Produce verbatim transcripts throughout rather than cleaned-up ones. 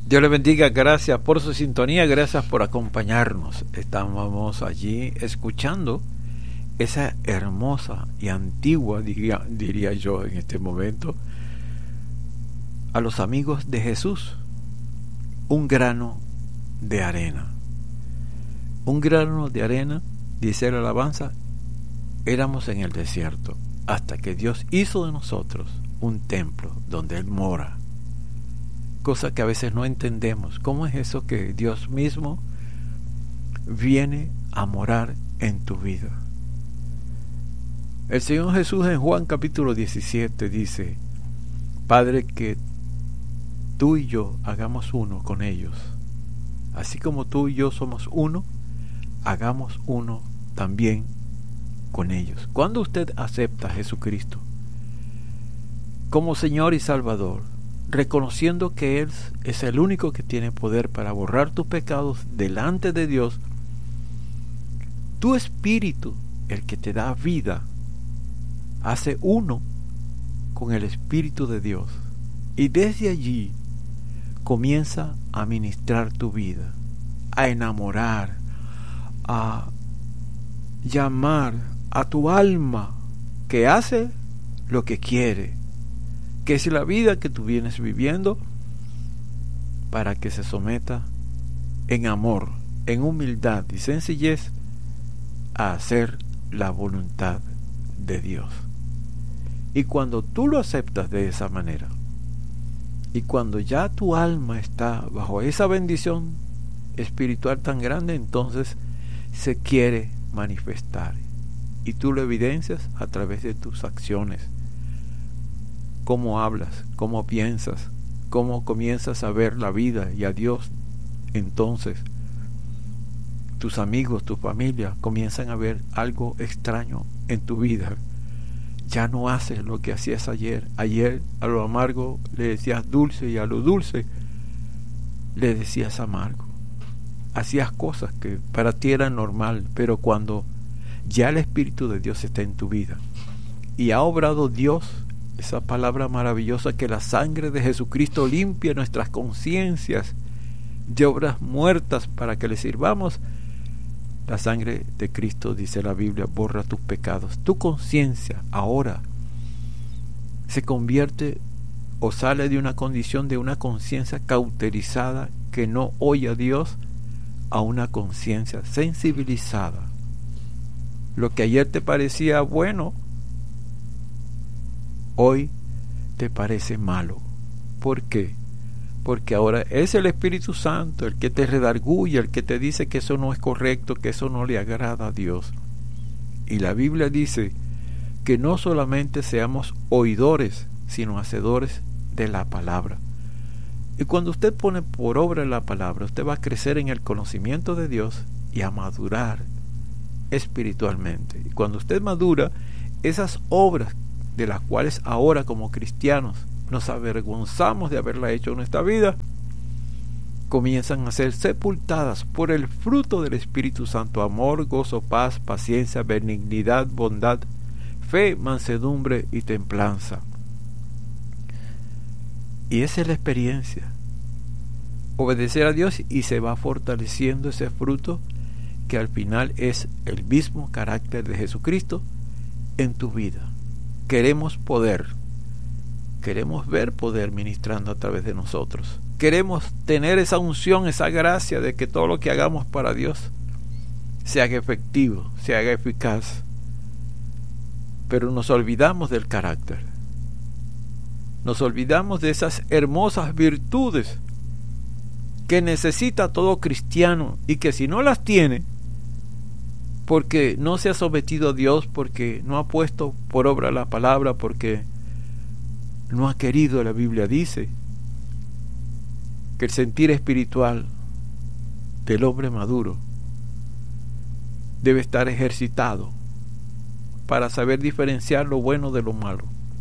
Dios le bendiga, gracias por su sintonía, gracias por acompañarnos. Estábamos allí escuchando esa hermosa y antigua, diría, diría yo en este momento, a los amigos de Jesús, un grano de arena. Un grano de arena, dice la alabanza, éramos en el desierto, hasta que Dios hizo de nosotros un templo donde Él mora. Cosa que a veces no entendemos. ¿Cómo es eso que Dios mismo viene a morar en tu vida? El Señor Jesús en Juan capítulo diecisiete dice: Padre, que tú y yo hagamos uno con ellos. Así como tú y yo somos uno, hagamos uno también con ellos. Cuando usted acepta a Jesucristo como Señor y Salvador, reconociendo que Él es el único que tiene poder para borrar tus pecados delante de Dios, tu espíritu, el que te da vida, hace uno con el Espíritu de Dios, y desde allí comienza a ministrar tu vida, a enamorar, a llamar a tu alma, que hace lo que quiere, que es la vida que tú vienes viviendo, para que se someta en amor, en humildad y sencillez a hacer la voluntad de Dios. Y cuando tú lo aceptas de esa manera, y cuando ya tu alma está bajo esa bendición espiritual tan grande, entonces se quiere manifestar, y tú lo evidencias a través de tus acciones. Cómo hablas, cómo piensas, cómo comienzas a ver la vida y a Dios. Entonces tus amigos, tu familia comienzan a ver algo extraño en tu vida. Ya no haces lo que hacías ayer. Ayer a lo amargo le decías dulce, y a lo dulce le decías amargo. Hacías cosas que para ti eran normal, pero cuando ya el Espíritu de Dios está en tu vida y ha obrado Dios, esa palabra maravillosa, que la sangre de Jesucristo limpia nuestras conciencias de obras muertas para que le sirvamos. La sangre de Cristo, dice la Biblia, borra tus pecados. Tu conciencia ahora se convierte o sale de una condición de una conciencia cauterizada que no oye a Dios, a una conciencia sensibilizada. Lo que ayer te parecía bueno, hoy te parece malo. ¿Por qué? Porque ahora es el Espíritu Santo el que te redarguye, el que te dice que eso no es correcto, que eso no le agrada a Dios. Y la Biblia dice que no solamente seamos oidores, sino hacedores de la palabra. Y cuando usted pone por obra la palabra, usted va a crecer en el conocimiento de Dios y a madurar espiritualmente. Y cuando usted madura, esas obras de las cuales ahora como cristianos nos avergonzamos de haberla hecho en nuestra vida, comienzan a ser sepultadas por el fruto del Espíritu Santo: amor, gozo, paz, paciencia, benignidad, bondad, fe, mansedumbre y templanza. Y esa es la experiencia: obedecer a Dios, y se va fortaleciendo ese fruto que al final es el mismo carácter de Jesucristo en tu vida. Queremos poder, queremos ver poder ministrando a través de nosotros. Queremos tener esa unción, esa gracia de que todo lo que hagamos para Dios se haga efectivo, se haga eficaz. Pero nos olvidamos del carácter. Nos olvidamos de esas hermosas virtudes que necesita todo cristiano, y que si no las tiene, porque no se ha sometido a Dios, porque no ha puesto por obra la palabra, porque no ha querido. La Biblia dice que el sentir espiritual del hombre maduro debe estar ejercitado para saber diferenciar lo bueno de lo malo.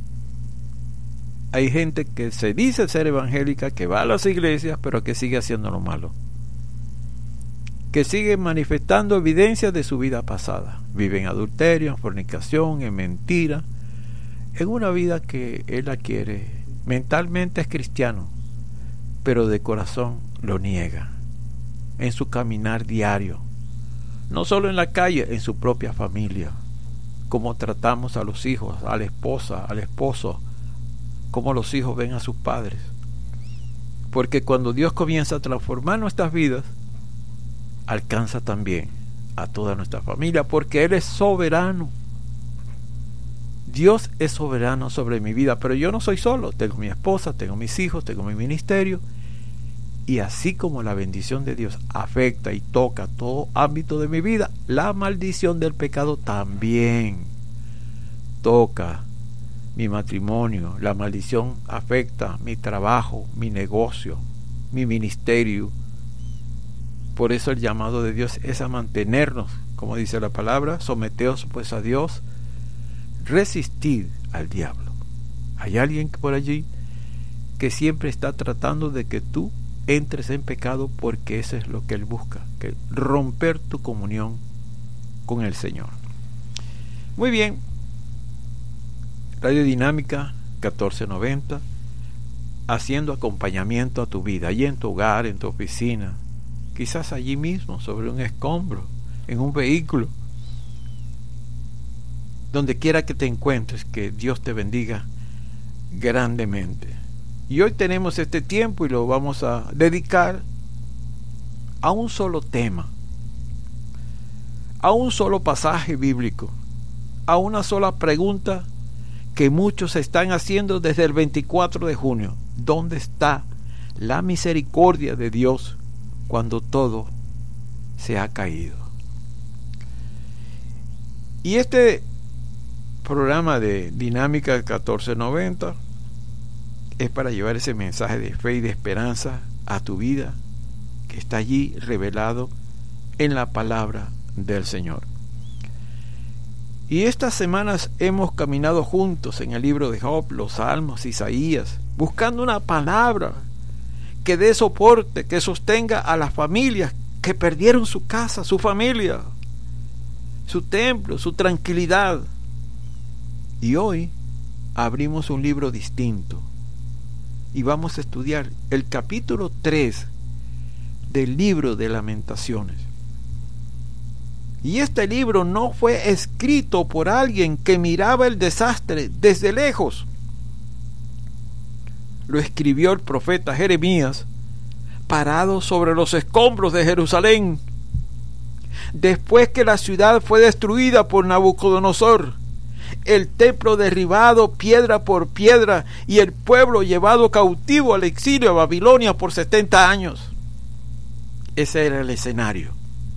Hay gente que se dice ser evangélica, que va a las iglesias, pero que sigue haciendo lo malo, que sigue manifestando evidencias de su vida pasada. Vive en adulterio, en fornicación, en mentira, en una vida que él la quiere. Mentalmente es cristiano, pero de corazón lo niega en su caminar diario, no solo en la calle, en su propia familia, cómo tratamos a los hijos, a la esposa, al esposo, cómo los hijos ven a sus padres. Porque cuando Dios comienza a transformar nuestras vidas, alcanza también a toda nuestra familia, porque Él es soberano. Dios es soberano sobre mi vida, pero yo no soy solo. Tengo mi esposa, tengo mis hijos, tengo mi ministerio. Y así como la bendición de Dios afecta y toca todo ámbito de mi vida, la maldición del pecado también toca mi matrimonio. La maldición afecta mi trabajo, mi negocio, mi ministerio. Por eso el llamado de Dios es a mantenernos, como dice la palabra, someteos pues a Dios, resistid al diablo. Hay alguien por allí que siempre está tratando de que tú entres en pecado, porque eso es lo que él busca, que romper tu comunión con el Señor. Muy bien, Radio Dinámica catorce noventa, haciendo acompañamiento a tu vida, allí en tu hogar, en tu oficina, quizás allí mismo, sobre un escombro, en un vehículo, donde quiera que te encuentres, que Dios te bendiga grandemente. Y hoy tenemos este tiempo y lo vamos a dedicar a un solo tema, a un solo pasaje bíblico, a una sola pregunta que muchos están haciendo desde el veinticuatro de junio. ¿Dónde está la misericordia de Dios cuando todo se ha caído? Y este programa de Dinámica catorce noventa es para llevar ese mensaje de fe y de esperanza a tu vida, que está allí revelado en la palabra del Señor. Y estas semanas hemos caminado juntos en el libro de Job, los Salmos, Isaías, buscando una palabra que dé soporte, que sostenga a las familias que perdieron su casa, su familia, su templo, su tranquilidad. Y hoy abrimos un libro distinto y vamos a estudiar el capítulo tres del libro de Lamentaciones. Y este libro no fue escrito por alguien que miraba el desastre desde lejos. Lo escribió el profeta Jeremías, parado sobre los escombros de Jerusalén, después que la ciudad fue destruida por Nabucodonosor, el templo derribado piedra por piedra y el pueblo llevado cautivo al exilio a Babilonia por setenta años. Ese era el escenario.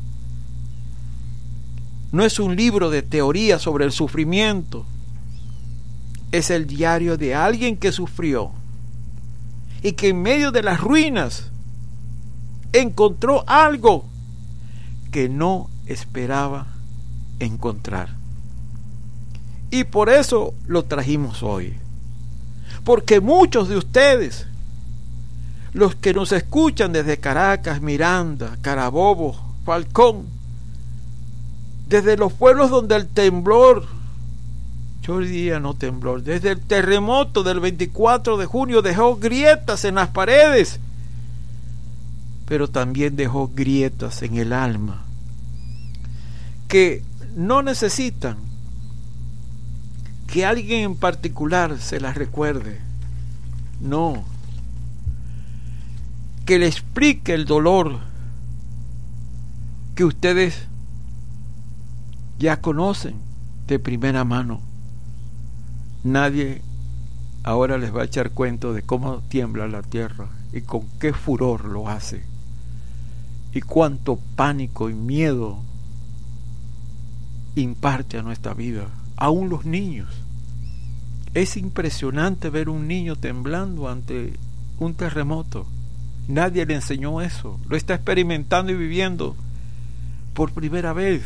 No es un libro de teoría sobre el sufrimiento. Es el diario de alguien que sufrió y que en medio de las ruinas encontró algo que no esperaba encontrar. Y por eso lo trajimos hoy. Porque muchos de ustedes, los que nos escuchan desde Caracas, Miranda, Carabobo, Falcón, desde los pueblos donde el temblor, yo diría no temblor, desde el terremoto del veinticuatro de junio dejó grietas en las paredes, pero también dejó grietas en el alma, que no necesitan que alguien en particular se las recuerde, no, que le explique el dolor que ustedes ya conocen de primera mano. Nadie ahora les va a echar cuento de cómo tiembla la tierra y con qué furor lo hace y cuánto pánico y miedo imparte a nuestra vida, aún los niños. Es impresionante ver un niño temblando ante un terremoto. Nadie le enseñó eso, lo está experimentando y viviendo por primera vez.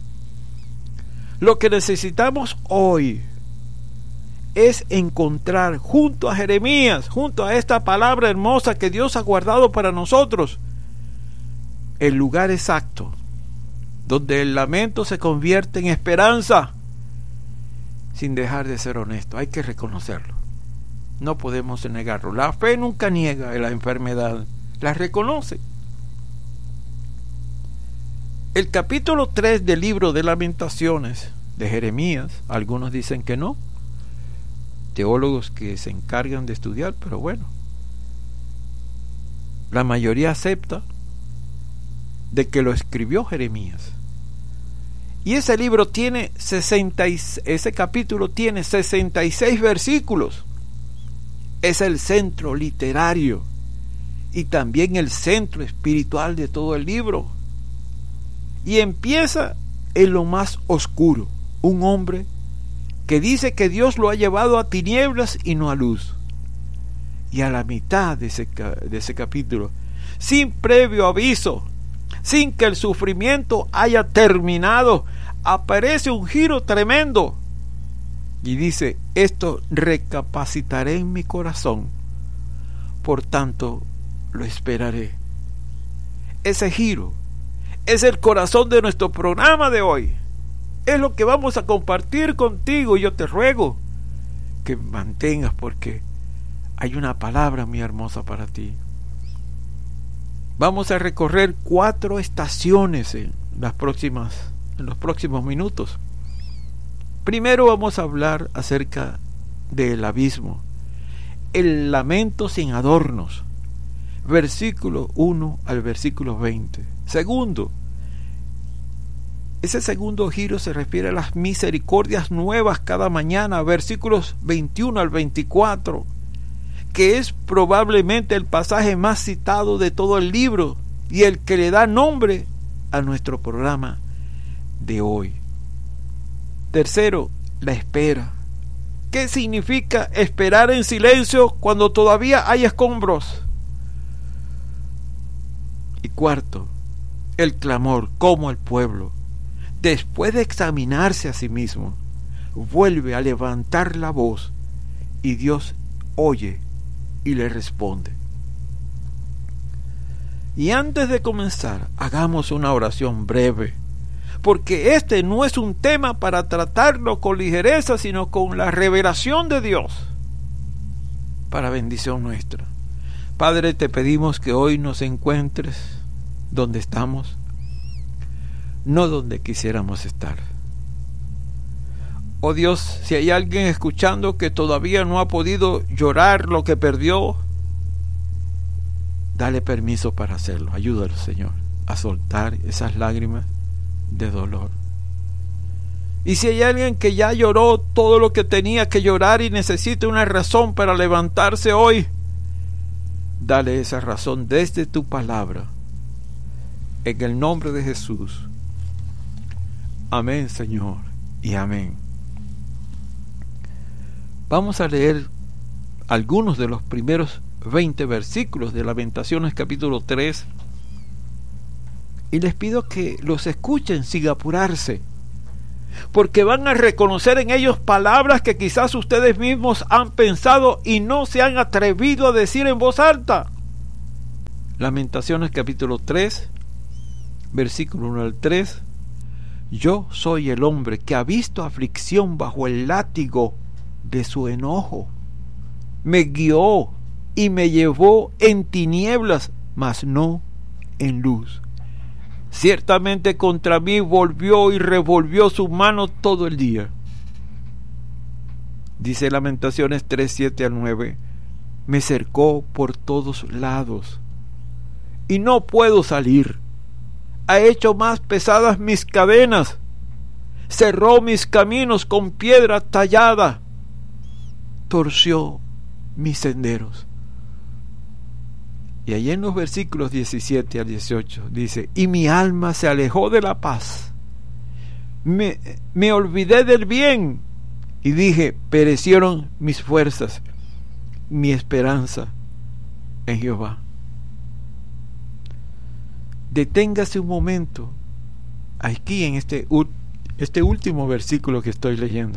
Lo que necesitamos hoy es encontrar junto a Jeremías, junto a esta palabra hermosa que Dios ha guardado para nosotros, el lugar exacto donde el lamento se convierte en esperanza, sin dejar de ser honesto. Hay que reconocerlo. No podemos negarlo. La fe nunca niega la enfermedad, la reconoce. El capítulo tres del libro de Lamentaciones de Jeremías, algunos dicen que no, teólogos que se encargan de estudiar, pero bueno, la mayoría acepta de que lo escribió Jeremías. Y ese libro tiene sesenta, ese capítulo tiene sesenta y seis versículos. Es el centro literario y también el centro espiritual de todo el libro. Y empieza en lo más oscuro, un hombre que dice que Dios lo ha llevado a tinieblas y no a luz. Y a la mitad de ese, de ese capítulo, sin previo aviso, sin que el sufrimiento haya terminado, aparece un giro tremendo y dice: esto recapacitaré en mi corazón, por tanto lo esperaré. Ese giro es el corazón de nuestro programa de hoy. Es lo que vamos a compartir contigo. Yo te ruego que mantengas, porque hay una palabra muy hermosa para ti. Vamos a recorrer cuatro estaciones en las próximas, en los próximos minutos. Primero vamos a hablar acerca del abismo, el lamento sin adornos, versículo uno al versículo veinte. Segundo, ese segundo giro se refiere a las misericordias nuevas cada mañana, versículos veintiuno al veinticuatro, que es probablemente el pasaje más citado de todo el libro y el que le da nombre a nuestro programa de hoy. Tercero, la espera. ¿Qué significa esperar en silencio cuando todavía hay escombros? Y cuarto, el clamor, como el pueblo, después de examinarse a sí mismo, vuelve a levantar la voz y Dios oye y le responde. Y antes de comenzar, hagamos una oración breve, porque este no es un tema para tratarlo con ligereza, sino con la revelación de Dios, para bendición nuestra. Padre, te pedimos que hoy nos encuentres donde estamos, no donde quisiéramos estar. Oh Dios, si hay alguien escuchando que todavía no ha podido llorar lo que perdió, dale permiso para hacerlo. Ayúdalo, Señor, a soltar esas lágrimas de dolor. Y si hay alguien que ya lloró todo lo que tenía que llorar y necesita una razón para levantarse hoy, dale esa razón desde tu palabra, en el nombre de Jesús. Amén, Señor, y amén. Vamos a leer algunos de los primeros veinte versículos de Lamentaciones capítulo tres, y les pido que los escuchen sin apurarse, porque van a reconocer en ellos palabras que quizás ustedes mismos han pensado y no se han atrevido a decir en voz alta. Lamentaciones capítulo tres, versículo uno al tres. Yo soy el hombre que ha visto aflicción bajo el látigo de su enojo. Me guió y me llevó en tinieblas, mas no en luz. Ciertamente contra mí volvió y revolvió su mano todo el día. Dice Lamentaciones tres, siete al nueve. Me cercó por todos lados y no puedo salir. Ha hecho más pesadas mis cadenas. Cerró mis caminos con piedra tallada. Torció mis senderos. Y allí en los versículos diecisiete al dieciocho dice: y mi alma se alejó de la paz. Me, me olvidé del bien. Y dije: perecieron mis fuerzas, mi esperanza en Jehová. Deténgase un momento aquí en este, este último versículo que estoy leyendo.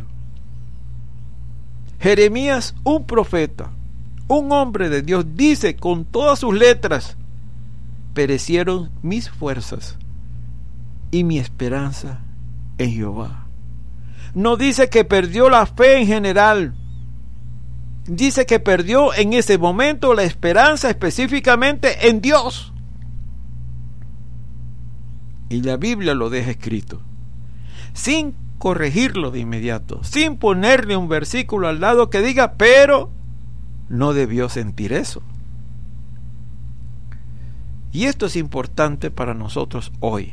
Jeremías, un profeta, un hombre de Dios, dice con todas sus letras: perecieron mis fuerzas y mi esperanza en Jehová. No dice que perdió la fe en general. dice que perdió en ese momento la esperanza específicamente en Dios. Y la Biblia lo deja escrito, sin corregirlo de inmediato, sin ponerle un versículo al lado que diga, pero no debió sentir eso. Y esto es importante para nosotros hoy.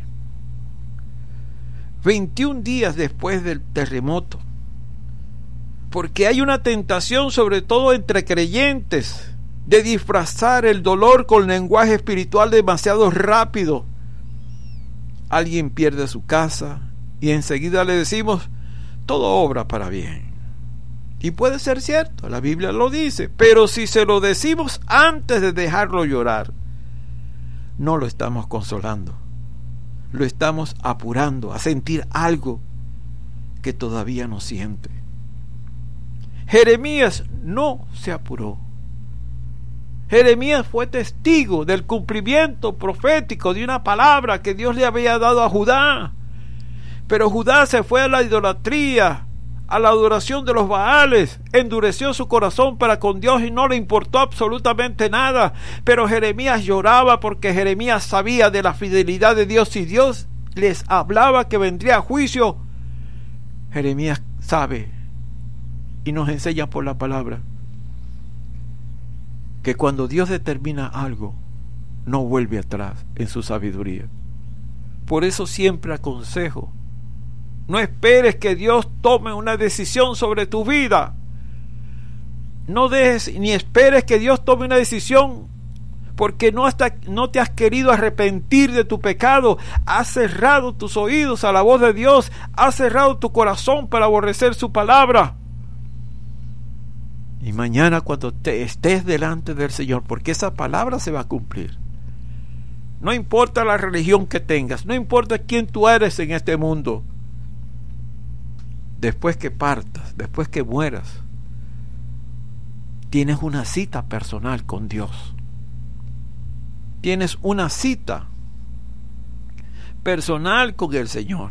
veintiún días después del terremoto, porque hay una tentación, sobre todo entre creyentes, de disfrazar el dolor con lenguaje espiritual demasiado rápido. Alguien pierde su casa y enseguida le decimos, todo obra para bien. Y puede ser cierto, la Biblia lo dice, pero si se lo decimos antes de dejarlo llorar, no lo estamos consolando, lo estamos apurando a sentir algo que todavía no siente. Jeremías no se apuró. Jeremías fue testigo del cumplimiento profético de una palabra que Dios le había dado a Judá. Pero Judá se fue a la idolatría, a la adoración de los Baales, endureció su corazón para con Dios y no le importó absolutamente nada. Pero Jeremías lloraba porque Jeremías sabía de la fidelidad de Dios. Si Dios les hablaba que vendría juicio, Jeremías sabe y nos enseña por la palabra que cuando Dios determina algo, no vuelve atrás en su sabiduría. Por eso siempre aconsejo, no esperes que Dios tome una decisión sobre tu vida. No dejes ni esperes que Dios tome una decisión porque no, hasta, no te has querido arrepentir de tu pecado. Has cerrado tus oídos a la voz de Dios. Has cerrado tu corazón para aborrecer su palabra. Y mañana cuando te estés delante del Señor, porque esa palabra se va a cumplir. No importa la religión que tengas, no importa quién tú eres en este mundo. Después que partas, después que mueras, tienes una cita personal con Dios. Tienes una cita personal con el Señor,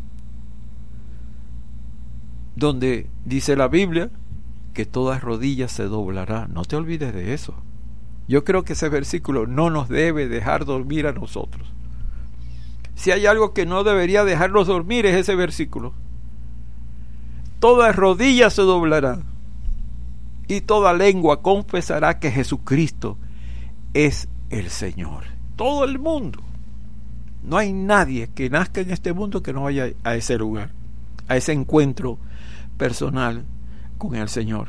donde dice la Biblia que toda rodilla se doblará. No te olvides de eso. Yo creo que ese versículo no nos debe dejar dormir a nosotros. Si hay algo que no debería dejarnos dormir es ese versículo. Toda rodilla se doblará y toda lengua confesará que Jesucristo es el Señor. Todo el mundo. No hay nadie que nazca en este mundo que no vaya a ese lugar, a ese encuentro personal con el Señor.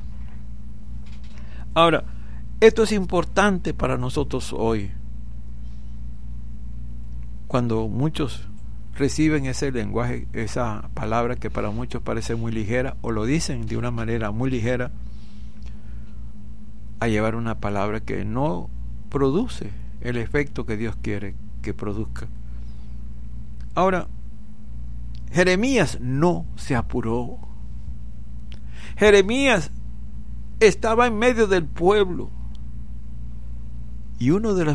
Ahora, esto es importante para nosotros hoy. Cuando muchos reciben ese lenguaje, esa palabra que para muchos parece muy ligera, o lo dicen de una manera muy ligera, a llevar una palabra que no produce el efecto que Dios quiere que produzca. Ahora, Jeremías no se apuró. Jeremías estaba en medio del pueblo y uno de los